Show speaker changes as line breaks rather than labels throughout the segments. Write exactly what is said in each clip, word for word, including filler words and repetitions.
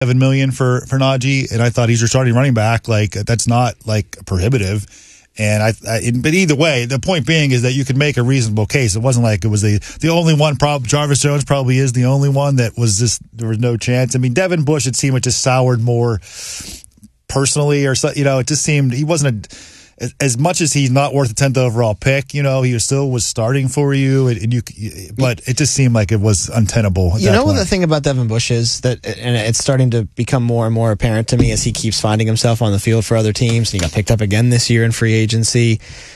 seven million dollars for, for Najee, and I thought he's your starting running back. Like, that's not, like, prohibitive. And I, I, but either way, the point being is that you could make a reasonable case. It wasn't like it was the the only one. Prob- Jarvis Jones probably is the only one that was just, there was no chance. I mean, Devin Bush, it seemed it just soured more personally, or so, you know, it just seemed he wasn't a, as much as he's not worth a tenth overall pick. You know, he still was starting for you, and, and you. But it just seemed like it was untenable. At
you
that
know
point.
what the thing about Devin Bush is that, and it's starting to become more and more apparent to me as he keeps finding himself on the field for other teams. And he got picked up again this year in free agency.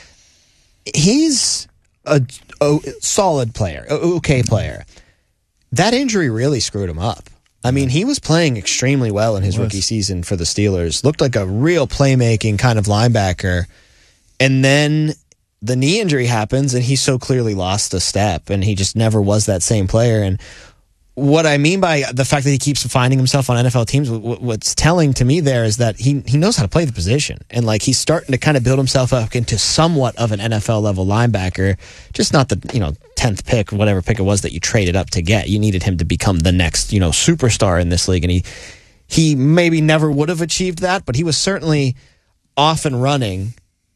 He's a, a solid player, a okay player. That injury really screwed him up. I mean, he was playing extremely well in his rookie season for the Steelers. Looked like a real playmaking kind of linebacker. And then the knee injury happens, and he so clearly lost a step, and he just never was that same player. And what I mean by the fact that he keeps finding himself on N F L teams, what's telling to me there is that he he knows how to play the position. And like he's starting to kind of build himself up into somewhat of an N F L level linebacker, just not the, you know, tenth pick, whatever pick it was that you traded up to get. You needed him to become the next, you know, superstar in this league. And he he maybe never would have achieved that, but he was certainly off and running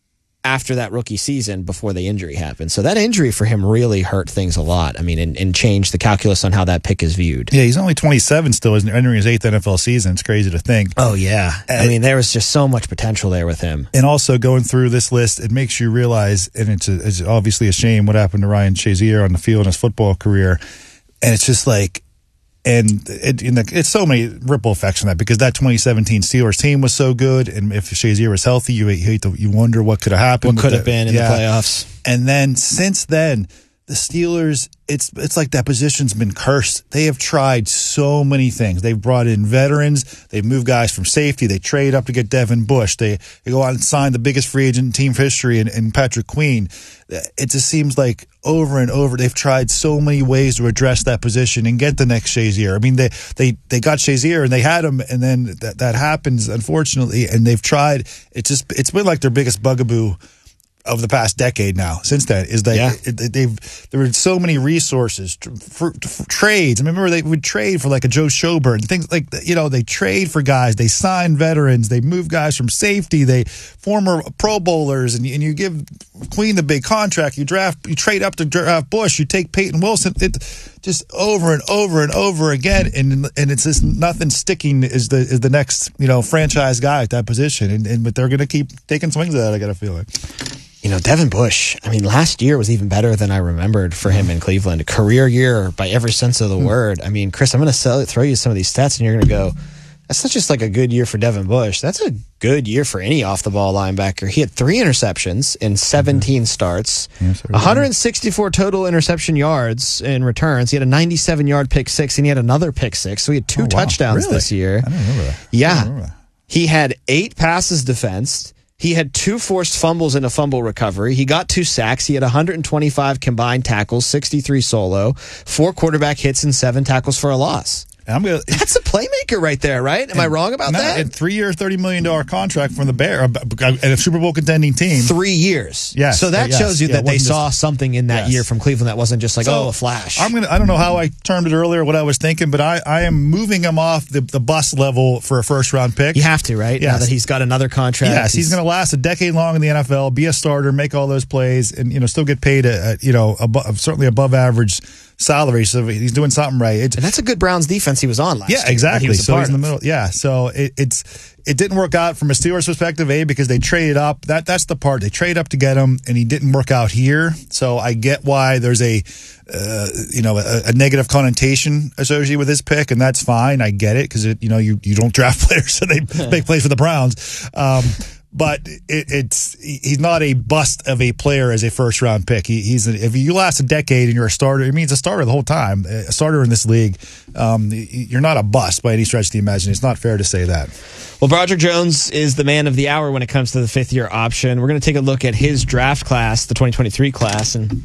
after that rookie season before the injury happened. So that injury for him really hurt things a lot. I mean, and, and changed the calculus on how that pick is viewed.
Yeah, he's only twenty-seven still, isn't entering his eighth N F L season. It's crazy to think.
Oh, yeah. I mean, there was just so much potential there with him.
And also going through this list, it makes you realize, and it's, a, it's obviously a shame what happened to Ryan Shazier on the field in his football career. And it's just like, and it, in the, it's so many ripple effects from that, because that twenty seventeen Steelers team was so good, and if Shazier was healthy, you hate to, you wonder what could have happened.
What could have
the,
been in
yeah.
the playoffs.
And then since then, the Steelers, it's it's like that position's been cursed. They have tried so many things. They've brought in veterans. They've moved guys from safety. They trade up to get Devin Bush. They, they go out and sign the biggest free agent in team history in, in Patrick Queen. It just seems like over and over they've tried so many ways to address that position and get the next Shazier. I mean, they they, they got Shazier and they had him, and then that, that happens, unfortunately, and they've tried. It's just it's been like their biggest bugaboo of the past decade now. Since then, is that
yeah.
it, they've there were so many resources for, for trades. I remember they would trade for like a Joe Schober, things like that. You know, they trade for guys, they sign veterans, they move guys from safety, they former Pro Bowlers, and, and you give Queen the big contract. You draft, you trade up to draft Bush, you take Peyton Wilson. It just over and over and over again, and and it's just nothing sticking. Is the is the next you know franchise guy at that position, and, and but they're going to keep taking swings at it. I got a feeling.
You know, Devin Bush, I mean, last year was even better than I remembered for him in Cleveland. A career year by every sense of the word. I mean, Chris, I'm going to throw you some of these stats, and you're going to go, that's not just like a good year for Devin Bush. That's a good year for any off-the-ball linebacker. He had three interceptions in seventeen starts, yes, one hundred sixty-four total interception yards in returns. He had a ninety-seven yard pick six, and he had another pick six. So he had two
oh, wow.
touchdowns
really?
this year.
I don't remember that.
Yeah.
Remember that.
He had eight passes defensed. He had two forced fumbles in a fumble recovery. He got two sacks. He had one hundred twenty-five combined tackles, sixty-three solo, four quarterback hits, and seven tackles for a loss.
I'm gonna,
That's a playmaker right there, right? Am
and,
I wrong about
no,
that?
A three-year, thirty million dollars contract from the Bear and a Super Bowl contending team.
Three years.
Yes.
So that
yes,
shows you
yeah,
that they
just,
saw something in that
yes.
year from Cleveland that wasn't just like,
so
oh, a flash.
I'm gonna. I don't know how I termed it earlier, what I was thinking, but I, I am moving him off the, the bus level for a first-round pick.
You have to, right?
Yes.
Now that he's got another contract.
Yes, he's, he's going to last a decade long in the N F L, be a starter, make all those plays, and you know still get paid a, a you know above, certainly above average salary. So he's doing something right. It's,
and that's a good Browns defense he was on last
yeah,
year. Yeah,
exactly.
He
so he's in the
of.
middle. Yeah, so it, it's it didn't work out from a Steelers perspective, A, because they traded up. That that's the part. They trade up to get him, and he didn't work out here. So I get why there's a uh, you know a, a negative connotation associated with his pick, and that's fine. I get it because you know you you don't draft players, so they make plays for the Browns. Um, But it, it's he's not a bust of a player as a first round pick. He, he's a, if you last a decade and you're a starter, it means a starter the whole time. A starter in this league, um, you're not a bust by any stretch of the imagination. It's not fair to say that.
Well, Broderick Jones is the man of the hour when it comes to the fifth year option. We're going to take a look at his draft class, the twenty twenty-three class, and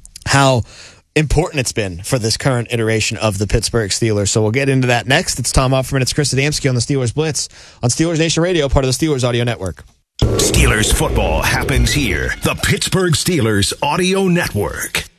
how important it's been for this current iteration of the Pittsburgh Steelers. So we'll get into that next. It's Tom Offerman. It's Chris Adamski on the Steelers Blitz on Steelers Nation Radio, part of the Steelers Audio Network.
Steelers football happens here. The Pittsburgh Steelers Audio Network.